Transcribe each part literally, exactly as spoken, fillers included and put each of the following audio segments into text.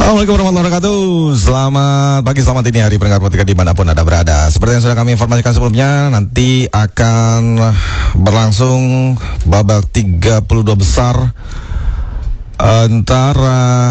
Assalamualaikum warahmatullahi wabarakatuh. Selamat pagi, selamat ini hari pendengar politika dimanapun Anda berada. Seperti yang sudah kami informasikan sebelumnya, nanti akan berlangsung babak tiga puluh dua besar antara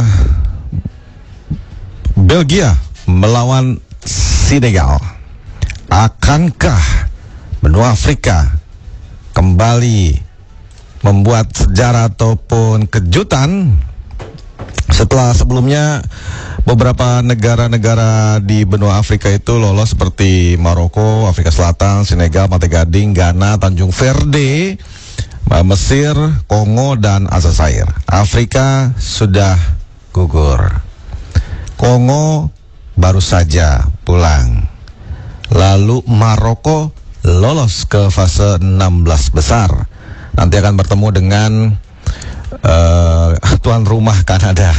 Belgia melawan Senegal. Akankah benua Afrika kembali membuat sejarah ataupun kejutan setelah sebelumnya beberapa negara-negara di benua Afrika itu lolos seperti Maroko, Afrika Selatan, Senegal, Pantai Gading, Ghana, Tanjung Verde, Mesir, Kongo, dan Aljazair. Afrika sudah gugur. Kongo baru saja pulang. Lalu Maroko lolos ke fase enam belas besar. Nanti akan bertemu dengan Uh, tuan rumah Kanada.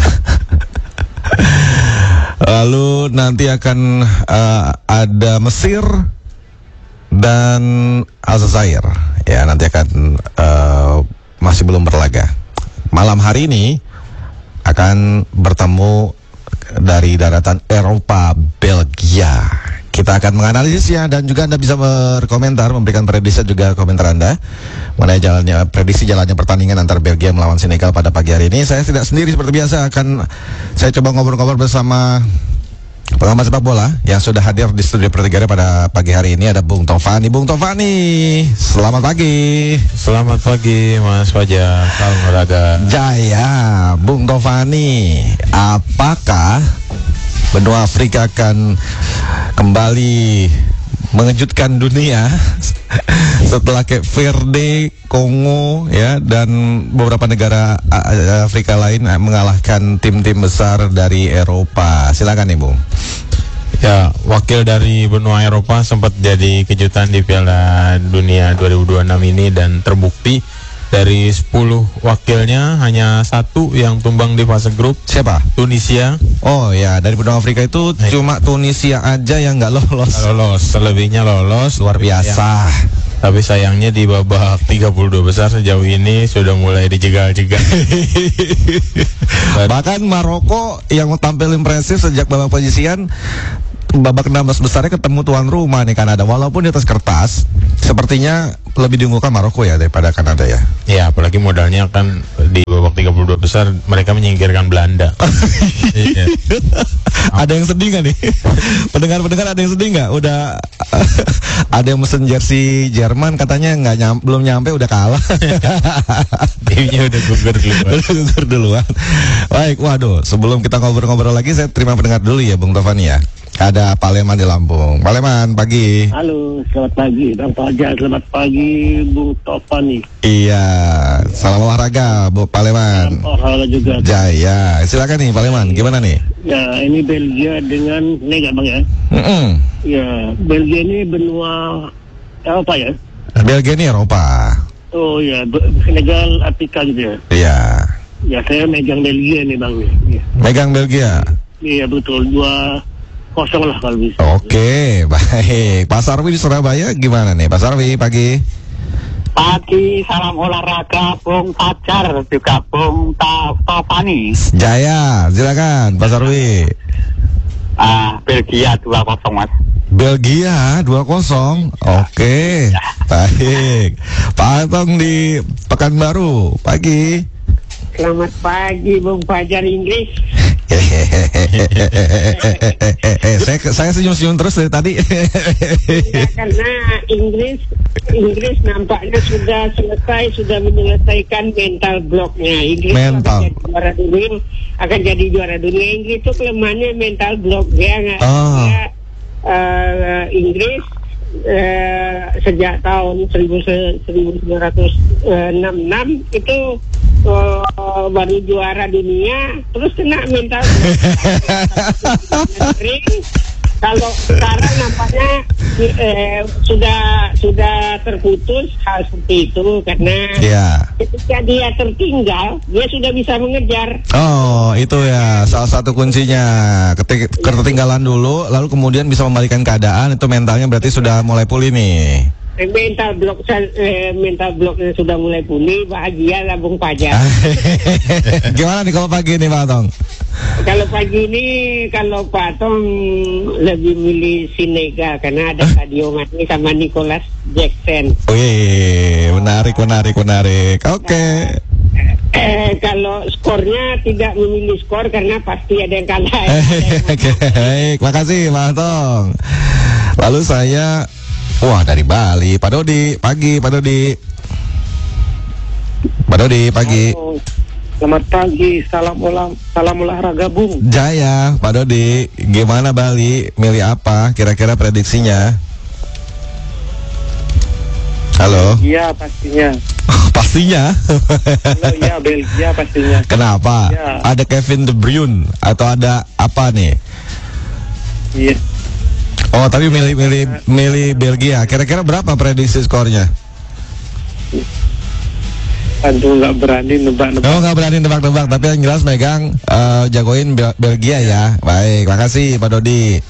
Lalu nanti akan uh, ada Mesir dan Aljazair. Ya, nanti akan uh, masih belum berlaga. Malam hari ini akan bertemu dari daratan Eropa, Belgia. Kita akan menganalisisnya dan juga Anda bisa berkomentar, memberikan prediksi juga komentar Anda mengenai jalannya prediksi jalannya pertandingan antara Belgia melawan Senegal pada pagi hari ini. Saya tidak sendiri seperti biasa, akan saya coba ngobrol-ngobrol bersama pengamat sepak bola yang sudah hadir di studio Pertiga pada pagi hari ini. Ada Bung Tovani. Bung Tovani, selamat pagi. Selamat pagi Mas Fajar, salam olahraga Jaya. Bung Tovani, apakah benua Afrika akan kembali mengejutkan dunia setelah Cape Verde, Kongo, ya, dan beberapa negara Afrika lain mengalahkan tim-tim besar dari Eropa? Silakan nih, Bung. Ya, wakil dari benua Eropa sempat jadi kejutan di Piala Dunia dua ribu dua puluh enam ini, dan terbukti dari sepuluh wakilnya hanya satu yang tumbang di fase grup. Siapa? Tunisia. Oh ya, dari benua Afrika itu nah, cuma Tunisia aja yang nggak lolos. Gak lolos, selebihnya lolos. Luar biasa. Yang, tapi sayangnya di babak tiga puluh dua besar sejauh ini sudah mulai dijegal-jegal. Bahkan Maroko yang tampil impresif sejak babak penyisian, babak enam belas besarnya ketemu tuan rumah nih, Kanada. Walaupun di atas kertas sepertinya lebih diunggulkan Maroko ya daripada Kanada ya. Ya, apalagi modalnya kan di babak tiga puluh dua besar mereka menyingkirkan Belanda. Iya. Ada yang sedih nggak nih? Pendengar-pendengar ada yang sedih nggak? Udah ada yang mesen jersey Jerman katanya nggak nyam, belum nyampe udah kalah. Timnya udah gugur duluan. Udah gugur duluan. Baik, waduh. Sebelum kita ngobrol-ngobrol lagi, saya terima pendengar dulu ya, Bung Tovani ya. Ada Pak Leman di Lampung. Pak Leman, pagi. Halo, selamat pagi Bang Fajar, selamat pagi Bung Tovani. Iya, salam olahraga Bu Pak Leman. Salam olahraga juga. Jaya, silakan nih Pak Leman, gimana nih? Ya, ini Belgia dengan Senegal Bang ya. Mm-mm. Ya, Belgia ini benua Eropa ya. Belgia ini Eropa. Oh ya, Senegal Afrika gitu ya. Iya. Ya, saya megang Belgia nih Bang. Ya. Megang Belgia. Iya betul, dua kosong lah kalau bisa. Oke, baik. Pak Sarwi di Surabaya gimana nih? Pak Sarwi, pagi. Pagi, salam olahraga Bung Fajar, juga Bung Tovani. Jaya, silakan Pak Sarwi. Ah, Belgia dua kosong Mas. Belgia dua kosong. Oke, baik. Pak Atong di Pekanbaru, pagi. Selamat pagi Bung Fajar Inggris. saya saya senyum-senyum terus dari tadi. Ya, karena Inggris Inggris nampaknya sudah selesai, sudah menyelesaikan mental blocknya. Inggris mental. akan jadi juara dunia, akan jadi juara dunia. Inggris itu kelemahannya mental block. Dia nggak, oh. dia, uh, Inggris uh, sejak tahun seribu sembilan ratus enam puluh enam itu uh, baru juara dunia, terus kena mental kalau sekarang nampaknya eh, sudah sudah terputus hal seperti itu, karena yeah. ketika dia tertinggal dia sudah bisa mengejar. Oh, itu ya salah satu kuncinya. Ketik, ketertinggalan dulu lalu kemudian bisa membalikan keadaan, itu mentalnya berarti sudah mulai pulih nih. Mental block eh, mental blocknya sudah mulai pulih, bahagia lah Bung Fajar. Gimana nih kalau pagi nih Pak Tong? kalau pagi ini kalau Pak Tom lebih milih Senegal karena ada Sadio Mane sama Nicolas Jackson. Wih, menarik, menarik, menarik. Oke. Eh, kalau skornya tidak memilih skor karena pasti ada yang kalah. Oke, baik, makasih Pak Tong. Lalu saya, wah dari Bali, Pak Dodi, pagi Pak Dodi. Pak Dodi, pagi. Halo. Selamat pagi, salam ulang, salam olahraga Bung. Jaya, Pak Dodi, gimana Bali? Milih apa? Kira-kira prediksinya? Halo. Iya pastinya. Pastinya. Halo, iya Belgia pastinya. Kenapa? Ya. Ada Kevin De Bruyne atau ada apa nih? Iya. Oh, tapi milih milih milih Belgia. Kira-kira berapa prediksi skornya? Aduh nggak berani nebak-nebak. Oh, nggak berani tebak-tebak, tapi yang jelas megang eh, jagoin Bel- Belgia ya. Baik, makasih Pak Dodi.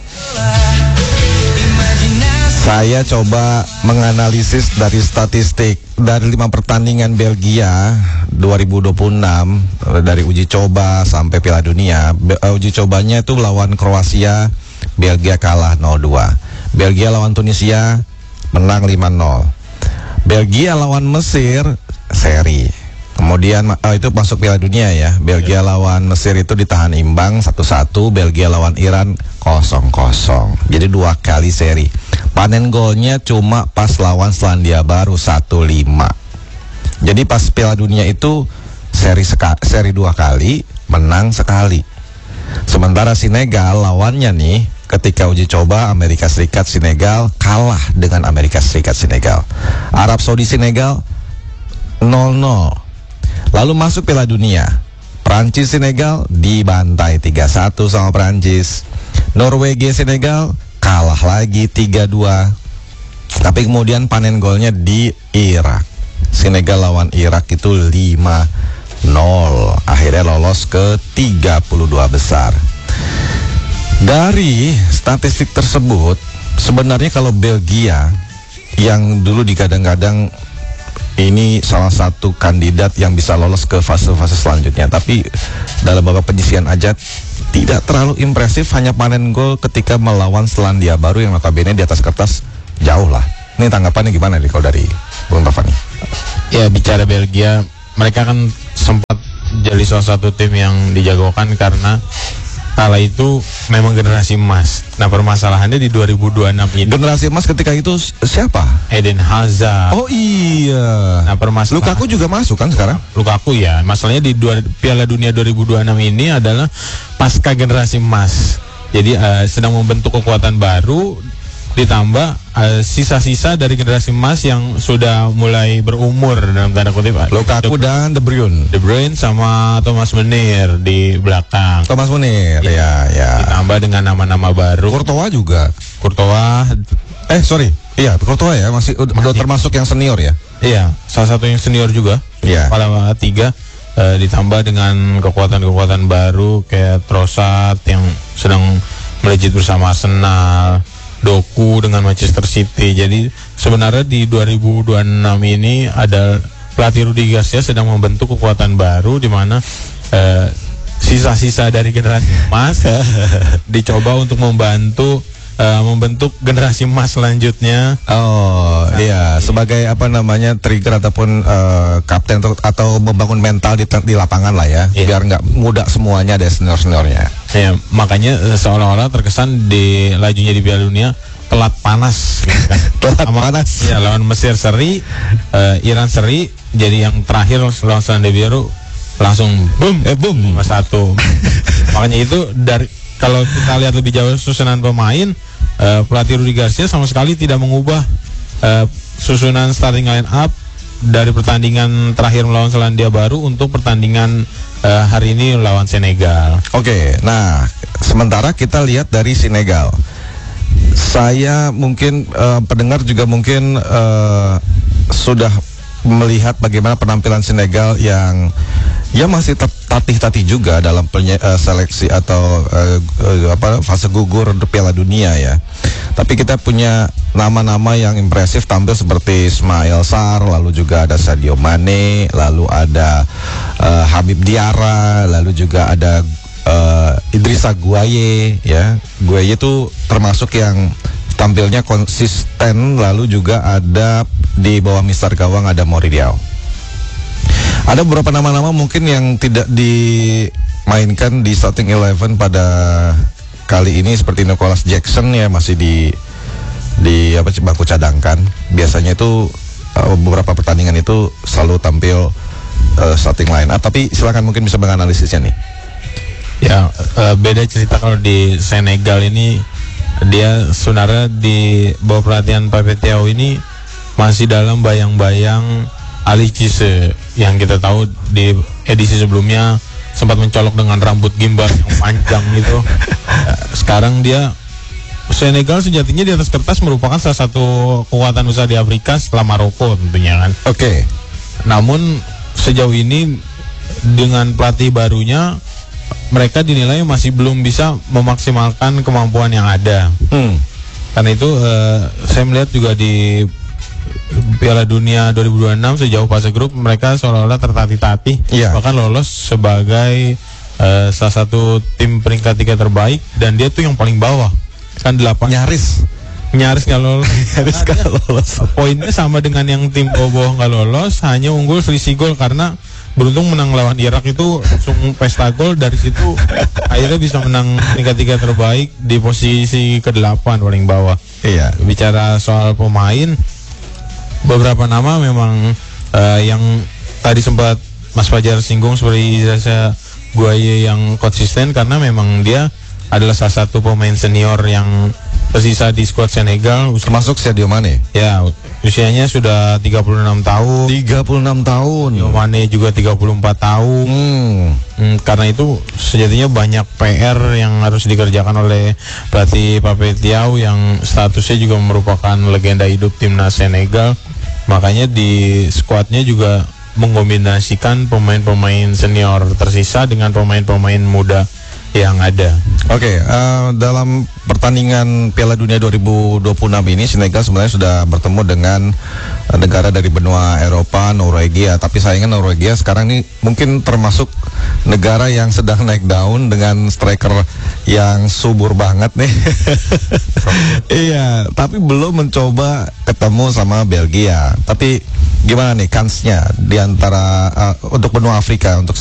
Saya coba menganalisis dari statistik dari lima pertandingan Belgia dua ribu dua puluh enam dari uji coba sampai Piala Dunia. Be- uh, uji cobanya itu lawan Kroasia, Belgia kalah nol dua. Belgia lawan Tunisia menang lima nol. Belgia lawan Mesir seri. Kemudian uh, itu masuk Piala Dunia ya. Belgia lawan Mesir itu ditahan imbang satu satu, Belgia lawan Iran kosong kosong. Jadi dua kali seri. Panen golnya cuma pas lawan Selandia Baru satu lima. Jadi pas Piala Dunia itu seri seka, seri dua kali, menang sekali. Sementara Senegal lawannya nih ketika uji coba Amerika Serikat Senegal kalah dengan Amerika Serikat Senegal. Arab Saudi Senegal nol nol. Lalu masuk Piala Dunia, Prancis Senegal dibantai tiga satu sama Prancis. Norwegia Senegal kalah lagi tiga dua. Tapi kemudian panen golnya di Irak. Senegal lawan Irak itu lima nol. Akhirnya lolos ke tiga puluh dua besar. Dari statistik tersebut, sebenarnya kalau Belgia yang dulu digadang-gadang ini salah satu kandidat yang bisa lolos ke fase-fase selanjutnya, tapi dalam beberapa penyisian aja tidak terlalu impresif, hanya panen gol ketika melawan Selandia Baru yang notabene di atas kertas jauh lah. Ini tanggapannya gimana nih kalau dari Bung Tafani? Ya, bicara Belgia, mereka kan sempat jadi salah satu tim yang dijagokan karena kala itu memang generasi emas. Nah, permasalahannya di dua ribu dua puluh enam ini Generasi emas ketika itu siapa? Eden Hazard. Oh iya. Nah, permasalahan Lukaku juga masuk kan sekarang? Lukaku ya. Masalahnya di dua, Piala Dunia dua ribu dua puluh enam ini adalah pasca generasi emas. Jadi uh, sedang membentuk kekuatan baru, ditambah uh, sisa-sisa dari generasi emas yang sudah mulai berumur dalam tanda kutip. Lukaku dan De Bruyne. De Bruyne sama Thomas Meunier di belakang. Thomas Meunier, ya, ya. Ditambah dengan nama-nama baru. Courtois juga. Courtois, Eh sorry, iya Courtois ya masih udah Masih. termasuk yang senior ya. iya, salah satu yang senior juga. Iya. Kepala tiga. Uh, ditambah dengan kekuatan-kekuatan baru kayak Trossard yang sedang melejit bersama Arsenal, Doku dengan Manchester City. Jadi sebenarnya di dua ribu dua puluh enam ini ada pelatih Rudi Garcia sedang membentuk kekuatan baru di mana uh, sisa-sisa dari generasi emas dicoba untuk membantu uh, membentuk generasi emas selanjutnya. Oh iya, sebagai apa namanya trigger ataupun uh, kapten atau, atau membangun mental di, di lapangan lah ya, Iya. biar nggak muda semuanya ada senior seniornya. Ya, makanya uh, seolah-olah terkesan di lajunya di Piala Dunia telat panas, gitu kan. Telat Sama- panas. Ya, lawan Mesir seri, uh, Iran seri, jadi yang terakhir lawan Selandia Baru langsung boom, Eh boom. lima satu. Makanya itu dari kalau kita lihat lebih jauh susunan pemain, uh, pelatih Rudi Garcia sama sekali tidak mengubah uh, susunan starting line up dari pertandingan terakhir melawan Selandia Baru untuk pertandingan uh, hari ini lawan Senegal. Oke, nah sementara kita lihat dari Senegal. Saya mungkin eh, pendengar juga mungkin eh, sudah melihat bagaimana penampilan Senegal yang ya masih tet- tatih-tatih juga dalam penye- eh, seleksi atau eh, eh, apa fase gugur untuk Piala Dunia ya. Tapi kita punya nama-nama yang impresif tampil seperti Ismail Sarr, lalu juga ada Sadio Mane, lalu ada eh, Habib Diarra, lalu juga ada uh, Idrissa Gueye ya. Gueye itu termasuk yang tampilnya konsisten, lalu juga ada di bawah mister gawang ada Moridiao. Ada beberapa nama-nama mungkin yang tidak dimainkan di starting eleven pada kali ini seperti Nicholas Jackson ya, masih di di apa bangku cadangkan. Biasanya itu uh, beberapa pertandingan itu selalu tampil uh, starting line. Ah, tapi silakan mungkin bisa menganalisisnya nih. Ya, uh, beda cerita kalau di Senegal ini. Dia sebenarnya di bawah pelatihan Pape Thiaw ini masih dalam bayang-bayang Ali Cisse yang kita tahu di edisi sebelumnya sempat mencolok dengan rambut gimbal yang panjang gitu. Sekarang dia Senegal sejatinya di atas kertas merupakan salah satu kekuatan besar di Afrika setelah Maroko tentunya kan. Oke. Okay. Namun sejauh ini dengan pelatih barunya mereka dinilai masih belum bisa memaksimalkan kemampuan yang ada. Hmm. Karena itu uh, saya melihat juga di Piala Dunia dua ribu dua puluh enam sejauh fase grup mereka seolah-olah tertatih-tatih, yeah. bahkan lolos sebagai uh, salah satu tim peringkat tiga terbaik dan dia tuh yang paling bawah kan delapan nyaris nyaris nggak lolos. nyaris nggak lolos. Poinnya sama dengan yang tim bawah nggak lolos, hanya unggul selisih gol karena beruntung menang lawan Irak itu langsung pesta gol, dari situ akhirnya bisa menang peringkat tiga terbaik di posisi kedelapan paling bawah. Iya. Bicara soal pemain, beberapa nama memang uh, yang tadi sempat Mas Fajar singgung seperti Idrissa Gueye yang konsisten karena memang dia adalah salah satu pemain senior yang tersisa di skuad Senegal, termasuk Sadio Mane. Ya, usianya sudah tiga puluh enam tahun. tiga puluh enam tahun. Sadio Mane juga tiga puluh empat tahun. Hmm. Hmm, karena itu sejatinya banyak P R yang harus dikerjakan oleh pelatih Pape Thiaw yang statusnya juga merupakan legenda hidup timnas Senegal. Makanya di skuadnya juga mengkombinasikan pemain-pemain senior tersisa dengan pemain-pemain muda yang ada. Oke, okay, uh, dalam pertandingan Piala Dunia dua ribu dua puluh enam ini Senegal sebenarnya sudah bertemu dengan uh, negara dari benua Eropa, Norwegia. Tapi sayangnya Norwegia sekarang ini mungkin termasuk negara yang sedang naik daun dengan striker yang subur banget nih. Iya, tapi belum mencoba ketemu sama Belgia. Tapi gimana nih kansnya di antara uh, untuk benua Afrika untuk